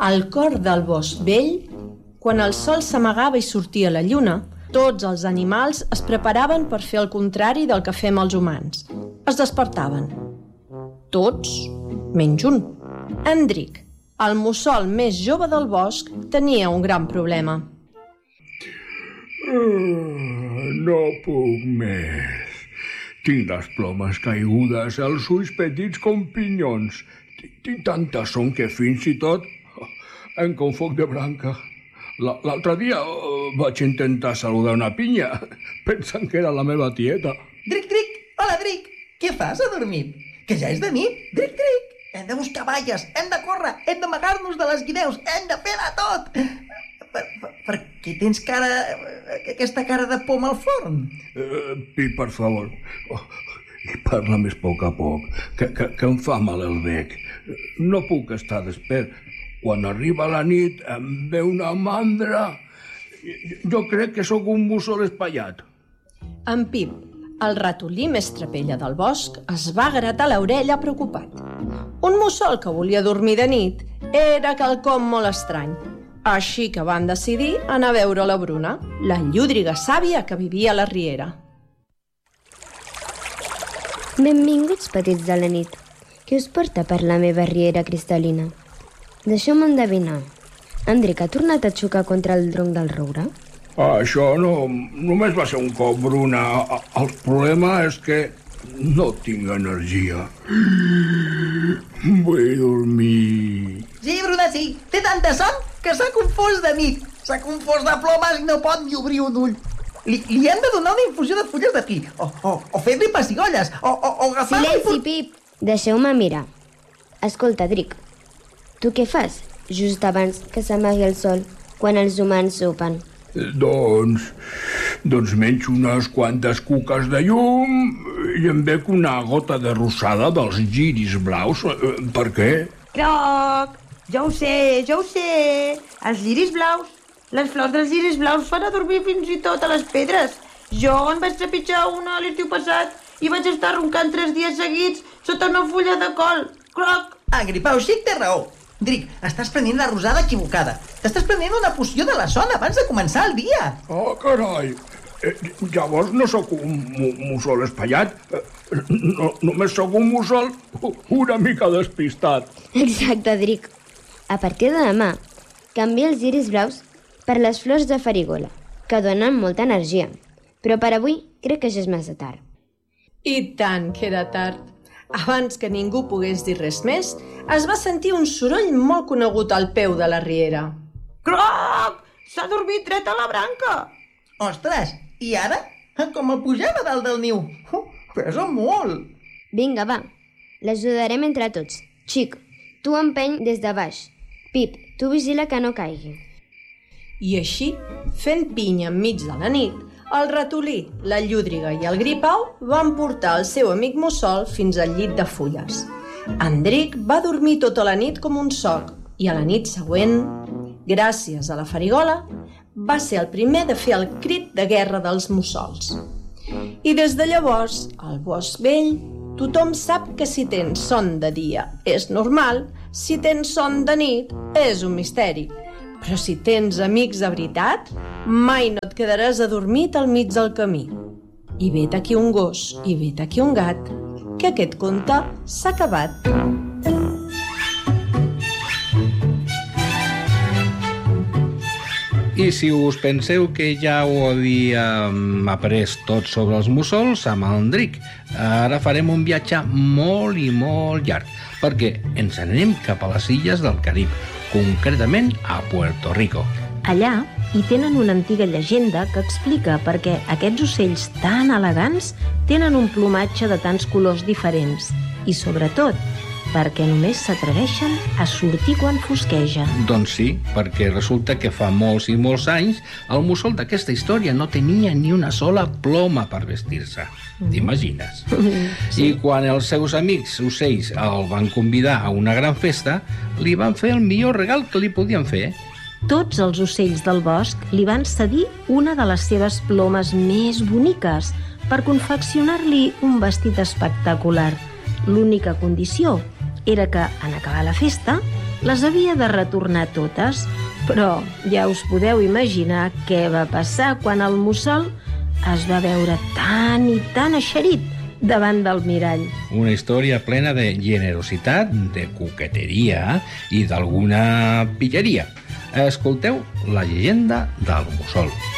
Al cor del bosc vell, quan el sol s'amagava i sortia la lluna, tots els animals es preparaven per fer el contrari del que fem els humans. Es despertaven. Tots, menys un. Hendrik, el mussol més jove del bosc, tenia un gran problema. No puc més. Tinc les plomes caigudes, els ulls petits com pinyons. Tinc tanta son que fins i tot em confoc de branca. L'altre dia vaig intentar saludar una pinya, pensant que era la meva tieta. Dric, Dric! Hola, Dric! Què fas, adormit? Que ja és de nit! Dric, Dric! Hem de buscar baies, hem de córrer, hem d'amagar-nos de les guineus, hem de fer de tot! Per què tens aquesta cara de pom al forn? Pip, per favor, parla més a poc, que em fa mal el bec. No puc estar despert. Quan arriba la nit em ve una mandra. Jo crec que sóc un mussol espaiat. En Pip, el ratolí més trapella del bosc, es va gratar l'orella preocupat. Un mussol que volia dormir de nit era quelcom molt estrany. Així que van decidir anar a veure la Bruna, la llúdriga sàvia que vivia a la riera. Benvinguts, petits de la nit. Què us porta per la meva riera cristal·lina? Deixeu-me endevinar. Hendrik ha tornat a xocar contra el tronc del roure? Això només va ser un cop, Bruna. El problema és que no tinc energia. Vull dormir. Sí, Bruna, sí. Té tanta son que s'ha confós de nit. S'ha confós de plomes i no pot ni obrir un ull. Li hem de donar una infusió de fulles de pi, o fer-li pessigolles, o agafar... Silenci, Pip! Deixeu-me mirar. Escolta, Dric, tu què fas just abans que s'amagui el sol, quan els humans sopen? Doncs menjo unes quantes cuques de llum i em bec una gota de rosada dels lliris blaus. Per què? Croc! Jo ho sé! Els lliris blaus. Les flors dels lliris blaus fan a dormir fins i tot a les pedres. Jo en vaig trepitjar una l'estiu passat i vaig estar roncant 3 dies seguits sota una fulla de col. Croc! En Gripau Xic té raó. Dric, estàs prenent la rosada equivocada. T'estàs prenent una poció de la son abans de començar el dia. Oh, carai! Llavors no sóc un mussol espaiat. Només sóc un mussol una mica despistat. Exacte, Dric. A partir de demà, canvia els lliris blaus per les flors de farigola, que donen molta energia. Però per avui crec que ja és massa tard. I tant que era tard. Abans que ningú pogués dir res més, es va sentir un soroll molt conegut al peu de la riera. Croc! S'ha dormit dret a la branca! Ostres, i ara? Com el pujava dalt del niu. Pesa molt. Vinga, va. L'ajudarem entre tots. Xic, tu empeny des de baix. Pip, tu vigila que no caigui. I així, fent pinya enmig de la nit, el ratolí, la llúdriga i el gripau van portar el seu amic mussol fins al llit de fulles. Hendrik va dormir tota la nit com un soc i a la nit següent, gràcies a la farigola, va ser el primer de fer el crit de guerra dels mussols. I des de llavors, al bosc vell, tothom sap que si tens son de dia és normal, si tens son de nit és un misteri. Però si tens amics de veritat, mai no et quedaràs adormit al mig del camí. I vet aquí un gos, i vet aquí un gat, que aquest conte s'ha acabat. I si us penseu que ja ho havíem après tot sobre els mussols amb el Hendrik, ara farem un viatge molt i molt llarg, perquè ens anem cap a les illes del Carib, concretament a Puerto Rico. Allà hi tenen una antiga llegenda que explica per què aquests ocells tan elegants tenen un plomatge de tants colors diferents i, sobretot, perquè només s'atreveixen a sortir quan fosqueja. Doncs sí, perquè resulta que fa molts i molts anys el mussol d'aquesta història no tenia ni una sola ploma per vestir-se. T'imagines? Sí. I quan els seus amics ocells el van convidar a una gran festa, li van fer el millor regal que li podien fer. Tots els ocells del bosc li van cedir una de les seves plomes més boniques per confeccionar-li un vestit espectacular. L'única condició era que, en acabar la festa, les havia de retornar totes, però ja us podeu imaginar què va passar quan el mussol es va veure tan i tan eixerit davant del mirall. Una història plena de generositat, de coqueteria i d'alguna pilleria. Escolteu la llegenda del mussol.